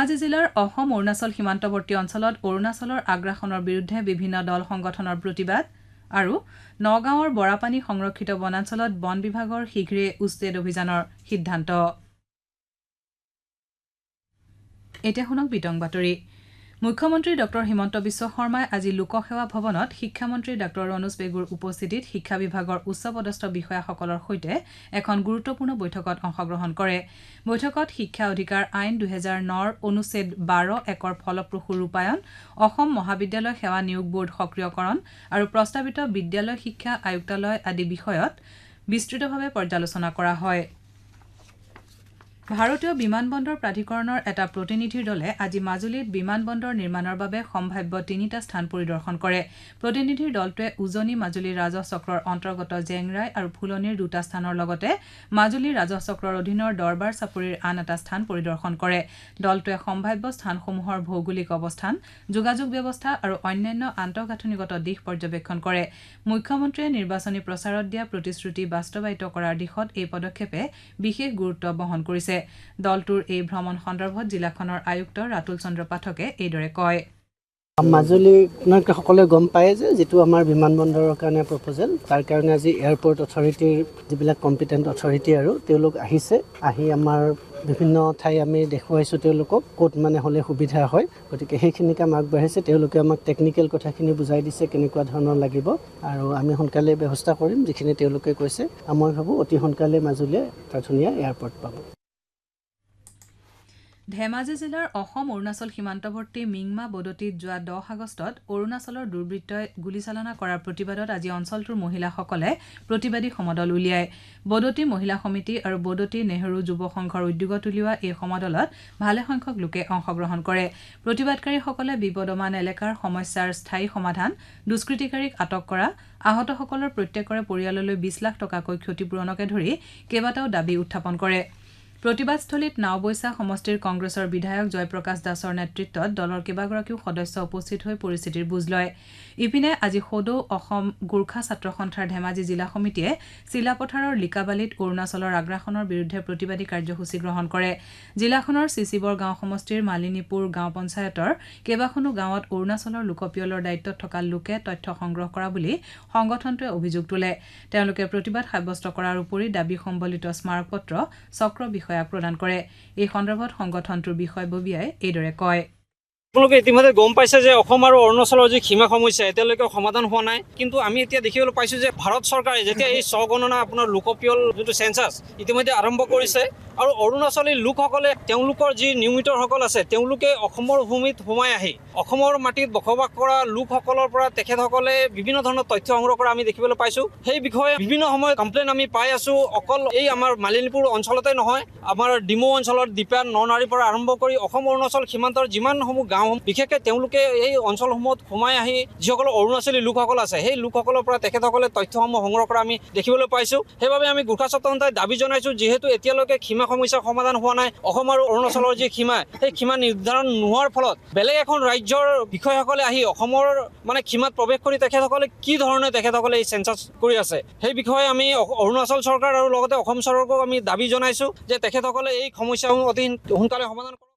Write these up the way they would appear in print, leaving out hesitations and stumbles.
ধেমাজি জিলাৰ অসম অৰুণাচল সীমান্তৱৰ্তী অঞ্চলত অৰুণাচলৰ আগ্ৰাসনৰ বিৰুদ্ধে বিভিন্ন দল সংগঠনৰ প্ৰতিবাদ আৰু নগাঁৱৰ বৰাপানী সংৰক্ষিত বনাঞ্চলত বন বিভাগৰ শীঘ্ৰে উচ্ছেদ অভিযানৰ সিদ্ধান্ত। এতিয়া শুনক বিতং বাতৰি। মুখ্যমন্ত্ৰী ডক্টৰ হিমন্ত বিশ্ব শৰ্মাই আজি লোকসেৱা ভৱনত শিক্ষামন্ত্ৰী ডাক্তৰ ৰণোজ পেগুৰ উপস্থিতিত শিক্ষা বিভাগৰ উচ্চপদস্থ বিষয়াসকলৰ সৈতে এখন গুৰুত্বপূৰ্ণ বৈঠকত অংশগ্ৰহণ কৰে। বৈঠকত শিক্ষা অধিকাৰ আইন 2009ৰ অনুচ্ছেদ 12(1)ৰ ফলপ্ৰসূ ৰূপায়ণ, অসম মহাবিদ্যালয় সেৱা নিয়োগ বোৰ্ড সক্ৰিয়কৰণ আৰু প্ৰস্তাৱিত বিদ্যালয় শিক্ষা আয়ুক্তালয় আদি বিষয়ত বিস্তৃতভাৱে পৰ্যালোচনা কৰা হয়। ভাৰতীয় বিমানবন্দৰ প্ৰাধিকৰণৰ এটা প্ৰতিনিধিৰ দলে আজি মাজুলীত বিমানবন্দৰ নিৰ্মাণৰ বাবে সম্ভাৱ্য 3টা স্থান পৰিদৰ্শন কৰে। প্ৰতিনিধিৰ দলটোৱে উজনি মাজুলী ৰাজহ চক্ৰৰ অন্তৰ্গত জেংৰাই আৰু ফুলনিৰ 2টা স্থানৰ লগতে মাজুলী ৰাজহ চক্ৰৰ অধীনৰ দৰবাৰ চাপৰিৰ আন এটা স্থান পৰিদৰ্শন কৰে। দলটোৱে সম্ভাৱ্য স্থানসমূহৰ ভৌগোলিক অৱস্থান, যোগাযোগ ব্যৱস্থা আৰু অন্যান্য আন্তঃগাঁথনিগত দিশ পৰ্যবেক্ষণ কৰে। মুখ্যমন্ত্ৰীয়ে নিৰ্বাচনী প্ৰচাৰত দিয়া প্ৰতিশ্ৰুতি বাস্তৱায়িত কৰাৰ দিশত এই পদক্ষেপে বিশেষ গুৰুত্ব বহন কৰিছে। দলটোৰ এই ভ্ৰমণ সন্দৰ্ভত জিলাখনৰ আয়ুক্ত ৰাতুল চন্দ্ৰ পাঠকে এইদৰে কয়। মাজুলী সকলোৱে গম পায় যে যিটো আমাৰ বিমানবন্দৰৰ কাৰণে প্ৰপ'জেল, তাৰ কাৰণে আজি এয়াৰপৰ্ট অথৰিটিৰ যিবিলাক কম্পিটেণ্ট অথৰিটি আৰু তেওঁলোক আহিছে। আহি আমাৰ বিভিন্ন ঠাই আমি দেখুৱাইছোঁ তেওঁলোকক ক'ত মানে হ'লে সুবিধা হয়। গতিকে সেইখিনি কাম আগবাঢ়িছে। তেওঁলোকে আমাক টেকনিকেল কথাখিনি বুজাই দিছে কেনেকুৱা ধৰণৰ লাগিব আৰু আমি সোনকালে ব্যৱস্থা কৰিম যিখিনি তেওঁলোকে কৈছে। মই ভাবোঁ অতি সোনকালে মাজুলীয়ে এটা ধুনীয়া এয়াৰপৰ্ট পাব। ধেমাজি জিলাৰ অসম অৰুণাচল সীমান্তৱৰ্তী মিংমা বদতিত যোৱা 10 আগষ্টত অৰুণাচলৰ দুৰ্বৃত্তই গুলীচালনা কৰাৰ প্ৰতিবাদত আজি অঞ্চলটোৰ মহিলাসকলে প্ৰতিবাদী সমদল উলিয়ায়। বদতি মহিলা সমিতি আৰু বদতি নেহৰু যুৱ সংঘৰ উদ্যোগত উলিওৱা এই সমদলত ভালেসংখ্যক লোকে অংশগ্ৰহণ কৰে। প্ৰতিবাদকাৰীসকলে বিপদমান এলেকাৰ সমস্যাৰ স্থায়ী সমাধান, দুষ্কৃতিকাৰীক আটক কৰা, আহতসকলৰ প্ৰত্যেকৰে পৰিয়াললৈ 20 লাখ টকাকৈ ক্ষতিপূৰণকে ধৰি কেইবাটাও দাবী উত্থাপন কৰে। প্ৰতিবাদস্থলীত নাওবৈচা সমষ্টিৰ কংগ্ৰেছৰ বিধায়ক জয়প্ৰকাশ দাসৰ নেতৃত্বত দলৰ কেইবাগৰাকীও সদস্য উপস্থিত হৈ পৰিস্থিতিৰ বুজ লয়। ইপিনে আজি সদৌ অসম গোৰ্খা ছাত্ৰ সন্থাৰ ধেমাজি জিলা সমিতিয়ে চিলাপথাৰৰ লিকাবালিত অৰুণাচলৰ আগ্ৰাসনৰ বিৰুদ্ধে প্ৰতিবাদী কাৰ্যসূচী গ্ৰহণ কৰে। জিলাখনৰ চিচিবৰ গাঁও সমষ্টিৰ মালিনীপুৰ গাঁও পঞ্চায়তৰ কেইবাখনো গাঁৱত অৰুণাচলৰ লোকপিয়লৰ দায়িত্বত থকা লোকে তথ্য সংগ্ৰহ কৰা বুলি সংগঠনটোৱে অভিযোগ তোলে। তেওঁলোকে প্ৰতিবাদ সাব্যস্ত কৰাৰ উপৰি দাবী সম্বলিত স্মাৰকপত্ৰ চক্ৰ বিষয়াক প্ৰদান কৰে। এই সন্দৰ্ভত সংগঠনটোৰ বিষয়ববীয়াই এইদৰে কয়। আপোনালোকে ইতিমধ্যে গম পাইছে যে অসম আৰু অৰুণাচলৰ যি সীমা সমস্যা এতিয়ালৈকে সমাধান হোৱা নাই। কিন্তু আমি এতিয়া দেখিবলৈ পাইছোঁ যে ভাৰত চৰকাৰে যেতিয়া এই স্বগণনা আপোনাৰ লোকপিয়ল যিটো চেঞ্চাছ ইতিমধ্যে আৰম্ভ কৰিছে আৰু অৰুণাচলী লোকসকলে তেওঁলোকৰ যি নিয়মিতসকল আছে তেওঁলোকে অসমৰ ভূমিত সোমাই আহি অসমৰ মাটিত বসবাস কৰা লোকসকলৰ পৰা তেখেতসকলে বিভিন্ন ধৰণৰ তথ্য সংগ্ৰহ কৰা আমি দেখিবলৈ পাইছোঁ। সেই বিষয়ে বিভিন্ন সময়ত কমপ্লেইন আমি পাই আছোঁ। অকল এই আমাৰ মালিনীপুৰ অঞ্চলতে নহয়, আমাৰ ডিমৌ অঞ্চলত দিপান ননাৰীৰ পৰা আৰম্ভ কৰি অসম অৰুণাচল সীমান্তৰ যিমানসমূহ গাঁও বিশেষকৈ তেওঁলোকে এই অঞ্চলসমূহত সোমাই আহি যিসকল অৰুণাচলী লোকসকল আছে সেই লোকসকলৰ পৰা তেখেতসকলে তথ্যসমূহ সংগ্ৰহ কৰা আমি দেখিবলৈ পাইছোঁ। সেইবাবে আমি গোৰ্খা ছাত্ৰ সন্থাই দাবী জনাইছোঁ, যিহেতু এতিয়ালৈকে সীমা সমস্যাৰ সমাধান হোৱা নাই, অসম আৰু অৰুণাচলৰ যি সীমা সেই সীমা নিৰ্ধাৰণ নোহোৱাৰ ফলত বেলেগ এখন ৰাজ্যৰ বিষয়াসকলে আহি অসমৰ মানে সীমাত প্ৰৱেশ কৰি তেখেতসকলে কি ধৰণে তেখেতসকলে এই চেঞ্চাছ কৰি আছে সেই বিষয়ে আমি অৰুণাচল চৰকাৰ আৰু লগতে অসম চৰকাৰক আমি দাবী জনাইছোঁ যে তেখেতসকলে এই সমস্যাসমূহ অতি সোনকালে সমাধান কৰক।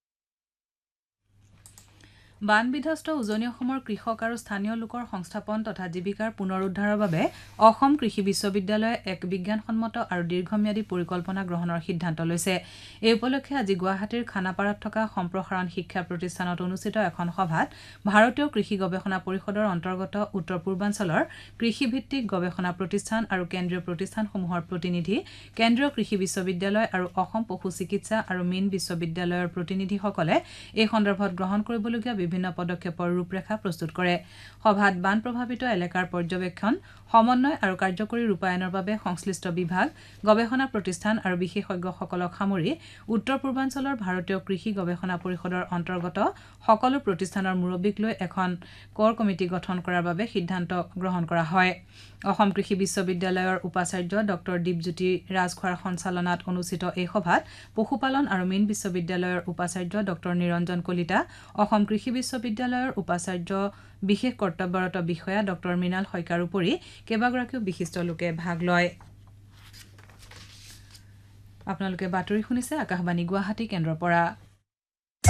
বানবিধ্বস্ত উজনি অসমৰ কৃষক আৰু স্থানীয় লোকৰ সংস্থাপন তথা জীৱিকাৰ পুনৰুদ্ধাৰৰ বাবে অসম কৃষি বিশ্ববিদ্যালয়ে এক বিজ্ঞানসন্মত আৰু দীৰ্ঘম্যাদী পৰিকল্পনা গ্ৰহণৰ সিদ্ধান্ত লৈছে। এই উপলক্ষে আজি গুৱাহাটীৰ খানাপাৰাত থকা সম্প্ৰসাৰণ শিক্ষা প্ৰতিষ্ঠানত অনুষ্ঠিত এখন সভাত ভাৰতীয় কৃষি গৱেষণা পৰিষদৰ অন্তৰ্গত উত্তৰ পূৰ্বাঞ্চলৰ কৃষিভিত্তিক গৱেষণা প্ৰতিষ্ঠান আৰু কেন্দ্ৰীয় প্ৰতিষ্ঠানসমূহৰ প্ৰতিনিধি, কেন্দ্ৰীয় কৃষি বিশ্ববিদ্যালয় আৰু অসম পশু চিকিৎসা আৰু মীন বিশ্ববিদ্যালয়ৰ প্ৰতিনিধিসকলে এই সন্দৰ্ভত গ্ৰহণ কৰিবলগীয়া বিভিন্ন পদক্ষেপৰ ৰূপৰেখা প্ৰস্তুত কৰে। সভাত বান প্ৰভাৱিত এলেকাৰ পৰ্যবেক্ষণ, সমন্বয় আৰু কাৰ্যকৰী ৰূপায়ণৰ বাবে সংশ্লিষ্ট বিভাগ, গৱেষণা প্ৰতিষ্ঠান আৰু বিশেষজ্ঞসকলক সামৰি উত্তৰ পূৰ্বাঞ্চলৰ ভাৰতীয় কৃষি গৱেষণা পৰিষদৰ অন্তৰ্গত সকলো প্ৰতিষ্ঠানৰ মুৰব্বীক লৈ এখন ক'ৰ কমিটি গঠন কৰাৰ বাবে সিদ্ধান্ত গ্ৰহণ কৰা হয়। অসম কৃষি বিশ্ববিদ্যালয়ৰ উপাচাৰ্য ডক্টৰ দীপজ্যোতি ৰাজখোৱাৰ সঞ্চালনাত অনুষ্ঠিত এই সভাত পশুপালন আৰু মীন বিশ্ববিদ্যালয়ৰ উপাচাৰ্য ডক্টৰ নিৰঞ্জন কলিতা, অসম কৃষি বিশ্ববিদ্যালয়ৰ উপাচাৰ্য বিশেষ কৰ্তব্যৰত বিষয়া ডক্টৰ মৃণাল শইকীয়াৰ উপৰি কেইবাগৰাকীও বিশিষ্ট লোকে ভাগ লয়। আপোনালোকে বাতৰি শুনিছে আকাশবাণী গুৱাহাটী কেন্দ্ৰৰ পৰা।